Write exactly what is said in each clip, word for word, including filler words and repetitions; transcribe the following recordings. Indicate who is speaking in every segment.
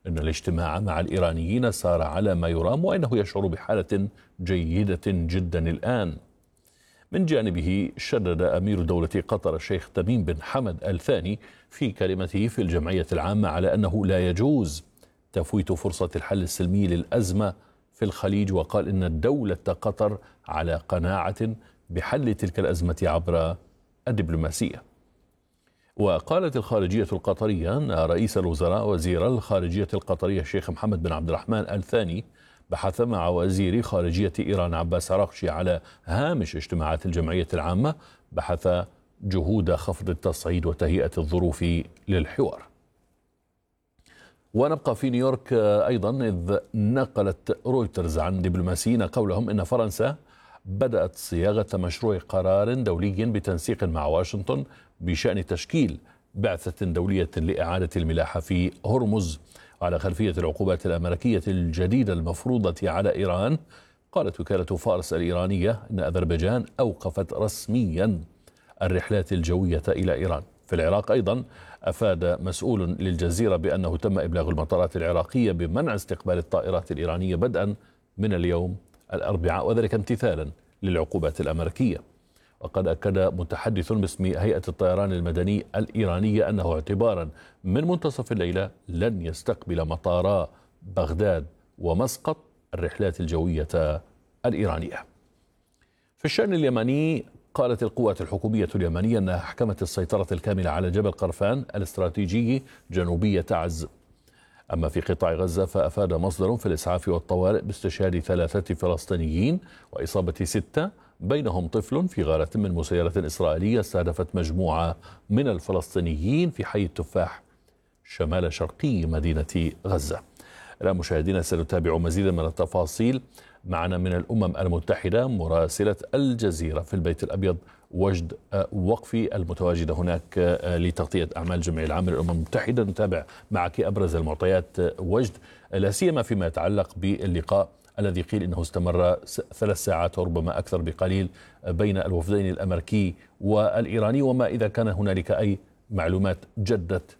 Speaker 1: إن الاجتماع مع الإيرانيين سار على ما يرام، وإنه يشعر بحالة جيدة جدا الآن. من جانبه شدد أمير دولة قطر الشيخ تميم بن حمد آل ثاني في كلمته في الجمعية العامة على أنه لا يجوز تفويت فرصة الحل السلمي للأزمة في الخليج، وقال إن الدولة قطر على قناعة بحل تلك الأزمة عبر الدبلوماسية. وقالت الخارجية القطرية أن رئيس الوزراء وزير الخارجية القطرية الشيخ محمد بن عبد الرحمن آل ثاني بحث مع وزير خارجية إيران عباس عراقشي على هامش اجتماعات الجمعية العامة، بحث جهود خفض التصعيد وتهيئة الظروف للحوار. ونبقى في نيويورك أيضا، إذ نقلت رويترز عن دبلوماسيين قولهم إن فرنسا بدأت صياغة مشروع قرار دولي بتنسيق مع واشنطن بشأن تشكيل بعثة دولية لإعادة الملاحة في هرمز على خلفية العقوبات الأمريكية الجديدة المفروضة على إيران. قالت وكالة فارس الإيرانية إن أذربيجان أوقفت رسميا الرحلات الجوية إلى إيران. في العراق أيضا أفاد مسؤول للجزيرة بأنه تم إبلاغ المطارات العراقية بمنع استقبال الطائرات الإيرانية بدءا من اليوم الأربعاء، وذلك امتثالا للعقوبات الأمريكية. وقد أكد متحدث باسم هيئة الطيران المدني الإيرانية أنه اعتبارا من منتصف الليلة لن يستقبل مطارا بغداد ومسقط الرحلات الجوية الإيرانية. في الشأن اليمني، قالت القوات الحكومية اليمنية أنها حكمت السيطرة الكاملة على جبل قرفان الاستراتيجي جنوبية تعز. أما في قطاع غزة فأفاد مصدر في الإسعاف والطوارئ باستشهاد ثلاثة فلسطينيين وإصابة ستة بينهم طفل في غارة من مسيرة إسرائيلية استهدفت مجموعة من الفلسطينيين في حي التفاح شمال شرقي مدينة غزة. الآن مشاهدينا سنتابع مزيدا من التفاصيل. معنا من الأمم المتحدة مراسلة الجزيرة في البيت الأبيض وجد وقفي المتواجدة هناك لتغطية أعمال جمعية العام للأمم المتحدة. نتابع معك أبرز المعطيات وجد، لا سيما فيما يتعلق باللقاء الذي قيل إنه استمر ثلاث ساعات وربما أكثر بقليل بين الوفدين الأمريكي والإيراني، وما إذا كان هنالك أي معلومات جدت.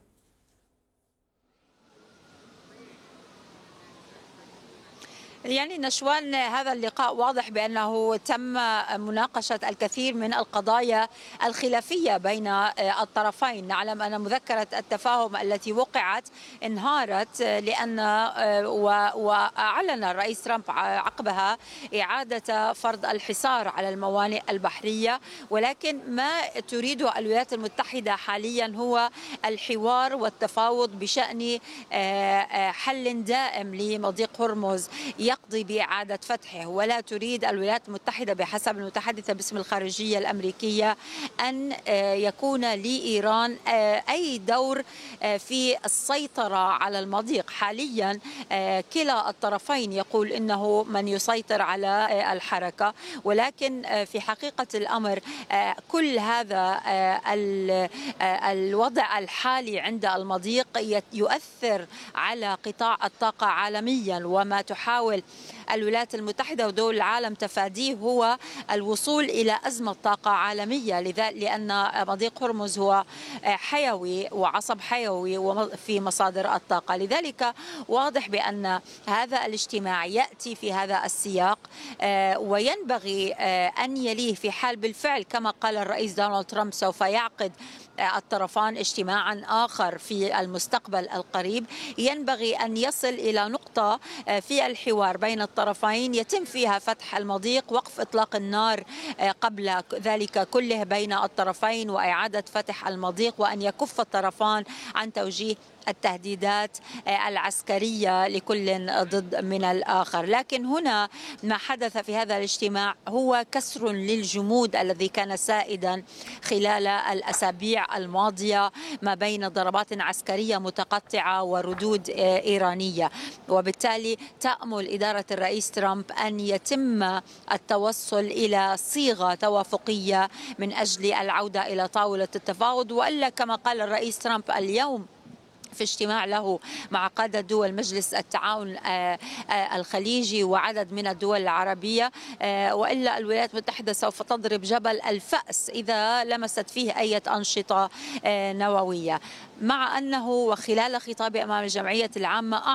Speaker 2: يعني نشوان، هذا اللقاء واضح بأنه تم مناقشة الكثير من القضايا الخلافية بين الطرفين. نعلم أن مذكرة التفاهم التي وقعت انهارت لأن وأعلن الرئيس ترامب عقبها إعادة فرض الحصار على الموانئ البحرية، ولكن ما تريده الولايات المتحدة حاليا هو الحوار والتفاوض بشأن حل دائم لمضيق هرمز يقضي بإعادة فتحه. ولا تريد الولايات المتحدة بحسب المتحدثة باسم الخارجية الأمريكية أن يكون لإيران أي دور في السيطرة على المضيق. حاليا كلا الطرفين يقول إنه من يسيطر على الحركة، ولكن في حقيقة الأمر كل هذا الوضع الحالي عند المضيق يؤثر على قطاع الطاقة عالميا، وما تحاول الولايات المتحدة ودول العالم تفاديه هو الوصول إلى أزمة طاقة عالمية، لأن مضيق هرمز هو حيوي وعصب حيوي في مصادر الطاقة. لذلك واضح بأن هذا الاجتماع يأتي في هذا السياق، وينبغي أن يليه في حال بالفعل كما قال الرئيس دونالد ترامب سوف يعقد الطرفان اجتماعا آخر في المستقبل القريب. ينبغي أن يصل إلى نقطة في الحوار بين الطرفين يتم فيها فتح المضيق، وقف إطلاق النار قبل ذلك كله بين الطرفين، وإعادة فتح المضيق، وأن يكف الطرفان عن توجيه التهديدات العسكرية لكل ضد من الآخر. لكن هنا ما حدث في هذا الاجتماع هو كسر للجمود الذي كان سائدا خلال الأسابيع الماضية ما بين ضربات عسكرية متقطعة وردود إيرانية، وبالتالي تأمل إدارة الرئيس ترامب أن يتم التوصل إلى صيغة توافقية من أجل العودة إلى طاولة التفاوض، وإلا كما قال الرئيس ترامب اليوم في اجتماع له مع قادة دول مجلس التعاون الخليجي وعدد من الدول العربية، وإلا الولايات المتحدة سوف تضرب جبل الفأس إذا لمست فيه أي أنشطة نووية. مع أنه وخلال خطابه أمام الجمعية العامة